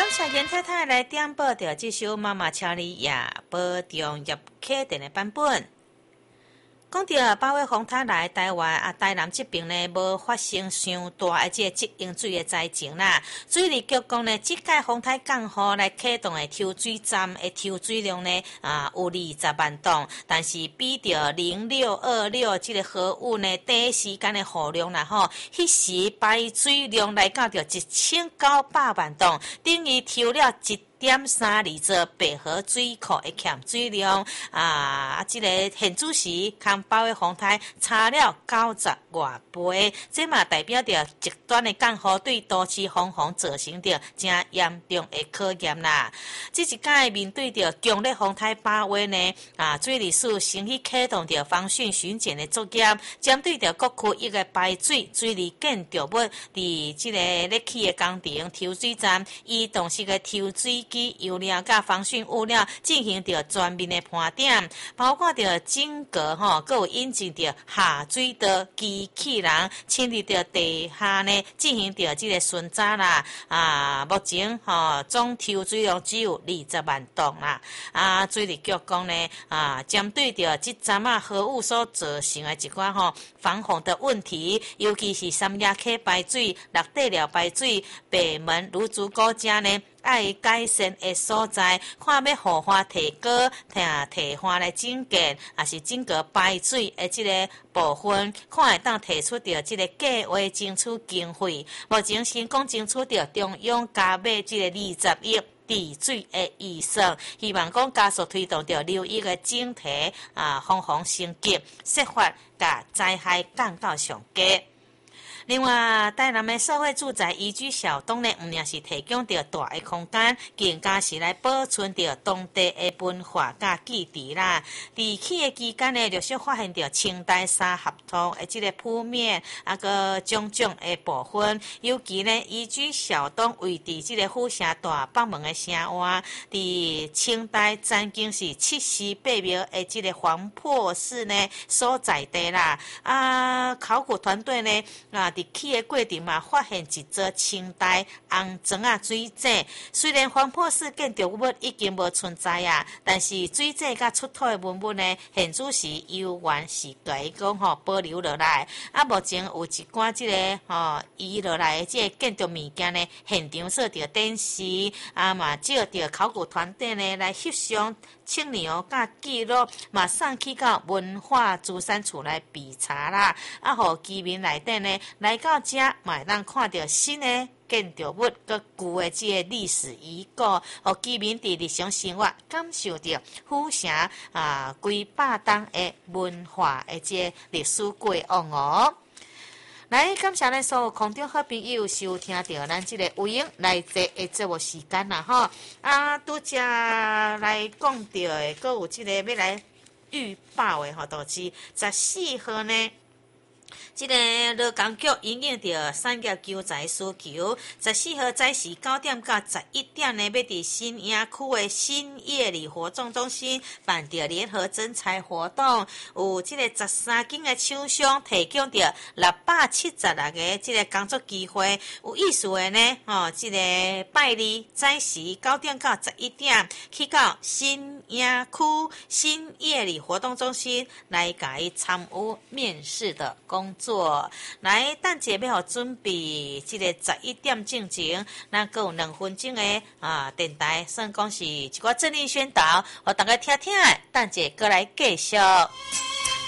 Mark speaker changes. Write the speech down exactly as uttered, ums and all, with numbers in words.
Speaker 1: 谢严太太来点播着这首《妈妈请你也保重叶启电》的版本。讲到八月风台来台湾啊，台南这边呢无发生伤大的这个积用水的灾情啦。水利局讲呢，这届风台降雨来启动的抽水站的抽水量呢啊有二十万吨，但是比着零六二六这个河雾呢第一时间的雨量啦吼，迄时排水量来到着一千九百万吨，等于抽了一。点三二座白河水库的欠水量啊，啊，这个现主时看包的风台差了九十外倍，这嘛代表着极端的降雨对都市防洪造成着真严重的考验啦。这一届面对着强烈风台把握呢，啊，水利署先去启动着防汛巡检的作业，针对着各区一个排水、水利建筑物，伫这个咧起的工程抽水站移动式的抽水。机油料甲防汛物料进行着全面的盘点，包括着整个吼，各有引进着下水道机器人，侵入着地下呢，进行着这个巡查啦。啊，目前吼总抽水量只有二十万吨啦。啊，水利局讲呢，啊，针对着这阵啊河雾所造成的一寡吼防洪的问题，尤其是三亚溪排水、六地寮排水、北门芦竹谷遮呢。爱改善的所在，看要护花提高、听提花来整建，也是整个排水的这个部分，看会当提出着这个计划争取经费。目前先讲争取着中央加码这个二十亿。治水的预算，希望讲加速推动着流域的整体啊防洪升级，设法甲灾害降到上低。另外，台南的社会住宅宜居小栋呢，毋仅是提供着大的空间，更加是来保存着当地的文化甲记忆啦。伫起的期间呢，陆续发现着清代三合通的这个铺面，啊个种种的部分，尤其呢宜居小栋位伫这个虎城大北门的城湾，伫清代曾经是七十八庙的这个黄破寺呢所在地啦。啊，考古团队呢啊。伫起的过程嘛，发现一座清代红砖啊水井。虽然黄破寺建筑物已经无存在啊，但是水井甲出土的文物呢，现主是悠原是甲伊讲吼保留落来。啊，目前有一寡即、这个吼、哦、移落来的即个建筑物件呢，现场做着展示，啊嘛借着考古团队呢来翕相。青鸟甲记录马上去到文化资产处来比查啦，啊，互居民内底呢来到遮，嘛会当看到新的建筑物佮旧的这个历史遗故，互居民伫日常生活感受到虎城啊几百档的文化的这个历史过往哦。来，感谢咱所有空中好朋友收听到咱这个有影来这的节目时间啦吼。啊，拄则来讲到的，佮有这个要来预报的吼，就是十四号呢。这个劳工局因应着产业救灾需求，十四号早时九点到十一点呢，要伫新营区的新业里活动中心办着联合征才活动，有这个十三间的厂商提供着六百七十六个这个工作机会，有意思的呢，哦，这个拜二早时九点到十一点去到新营区新业里活动中心来甲伊参与面试的工作。来，等者要互准备这个十一点进前，咱还有两分钟的啊电台，算讲是一个政令宣导，互大家听听，等者过来继续。